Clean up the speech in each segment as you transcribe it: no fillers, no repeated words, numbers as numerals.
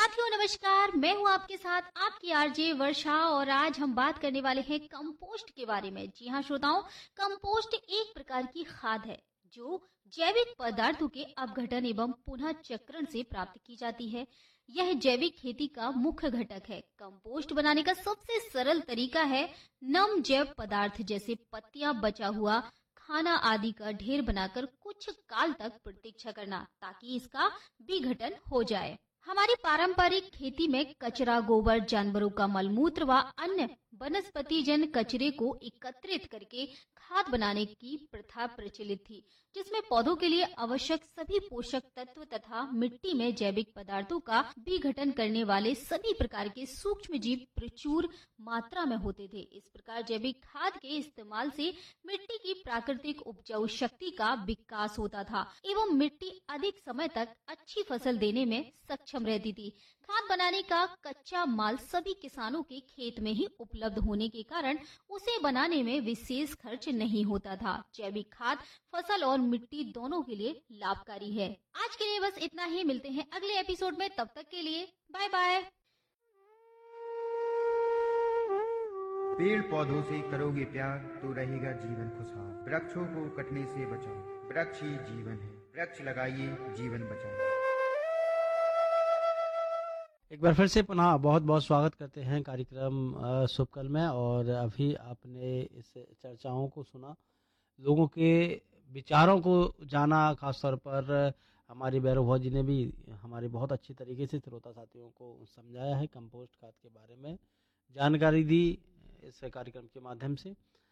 साथियों नमस्कार, मैं हूं आपके साथ आपकी आरजे वर्षा और आज हम बात करने वाले हैं कंपोस्ट के बारे में। जी हां श्रोताओं, कंपोस्ट एक प्रकार की खाद है जो जैविक पदार्थों के अपघटन एवं पुनः चक्रण से प्राप्त की जाती है। यह जैविक खेती का मुख्य घटक है। कंपोस्ट बनाने का सबसे सरल तरीका है नम जैव पदार्थ जैसे पत्तियां, बचा हुआ खाना आदि का ढेर बनाकर कुछ काल तक प्रतीक्षा करना ताकि इसका विघटन हो जाए। हमारी पारंपरिक खेती में कचरा, गोबर, जानवरों का मलमूत्र व अन्य वनस्पति जन कचरे को एकत्रित करके खाद बनाने की प्रथा प्रचलित थी, जिसमें पौधों के लिए आवश्यक सभी पोषक तत्व तथा मिट्टी में जैविक पदार्थों का विघटन करने वाले सभी प्रकार के सूक्ष्म जीव प्रचुर मात्रा में होते थे। इस प्रकार जैविक खाद के इस्तेमाल से मिट्टी की प्राकृतिक उपजाऊ शक्ति का विकास होता था एवं मिट्टी अधिक समय तक अच्छी फसल देने में सक्षम रहती थी। खाद बनाने का कच्चा माल सभी किसानों के खेत में ही उपलब्ध होने के कारण उसे बनाने में विशेष खर्च नहीं होता था। जैविक खाद फसल और मिट्टी दोनों के लिए लाभकारी है। आज के लिए बस इतना ही, मिलते हैं अगले एपिसोड में, तब तक के लिए बाय बाय। पेड़ पौधों से करोगे प्यार तो रहेगा जीवन खुशहाल। वृक्षों को कटने से बचाओ, वृक्ष ही जीवन है। वृक्ष लगाइए, जीवन बचाइए। एक बार फिर से पुनः बहुत बहुत स्वागत करते हैं कार्यक्रम शुभकल में। और अभी आपने इस चर्चाओं को सुना, लोगों के विचारों को जाना। खासतौर पर हमारी भैरव जी ने भी हमारी बहुत अच्छी तरीके से श्रोता साथियों को समझाया है, कंपोस्ट खाद के बारे में जानकारी दी इस कार्यक्रम के माध्यम से।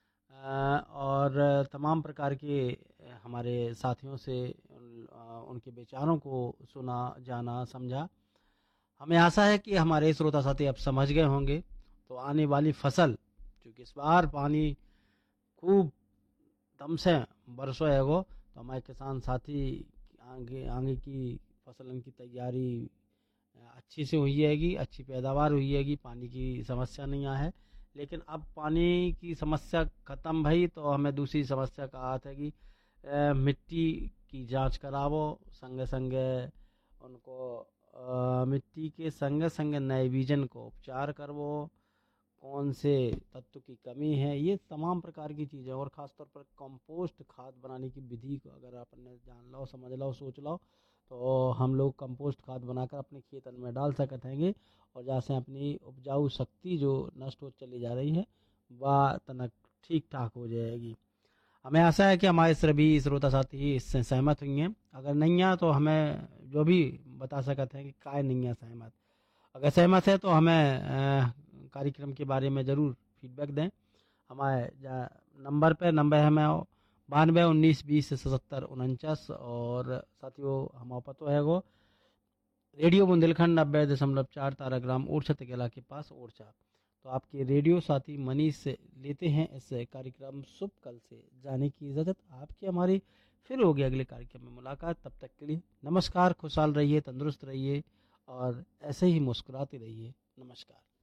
और तमाम प्रकार के हमारे साथियों से उनके विचारों को सुना, जाना, समझा। हमें आशा है कि हमारे श्रोता साथी अब समझ गए होंगे। तो आने वाली फसल, क्योंकि इस बार पानी खूब दम से बरसो है, तो हमारे किसान साथी आगे की फसलन की तैयारी अच्छी से हुई हैगी, अच्छी पैदावार हुई हैगी, पानी की समस्या नहीं आ है। लेकिन अब पानी की समस्या खत्म भई तो हमें दूसरी समस्या का हाथ है कि मिट्टी की जांच करावो, संगे संगे उनको मिट्टी के संगे संगे नए बीजन को उपचार करवो, कौन से तत्व की कमी है, ये तमाम प्रकार की चीज़ें। और ख़ासतौर पर कंपोस्ट खाद बनाने की विधि को अगर आपने जान लो, समझ लो, सोच लो, तो हम लोग कंपोस्ट खाद बनाकर अपने खेतन में डाल सकते हैं। और जहाँ से अपनी उपजाऊ शक्ति जो नष्ट हो चली जा रही है वह तनक ठीक ठाक हो जाएगी। हमें आशा है कि हमारे सभी श्रोता साथी इससे सहमत हुई हैं। अगर नहीं है तो हमें जो भी बता सकते हैं कि काय नहीं है सहमत। अगर सहमत है तो हमें कार्यक्रम के बारे में ज़रूर फीडबैक दें। हमारे नंबर है हमें 92 19 20 77 49। और साथियों हमारा पतो है वो रेडियो बुंदेलखंड 90.4 ताराग्राम ओरछा तेकेला के पास ओरछा। तो आपके रेडियो साथी मनीष से लेते हैं इस कार्यक्रम शुभ कल से जाने की इजाज़त। आपकी हमारी फिर होगी अगले कार्यक्रम में मुलाकात। तब तक के लिए नमस्कार, खुशहाल रहिए, तंदुरुस्त रहिए और ऐसे ही मुस्कुराते रहिए। नमस्कार।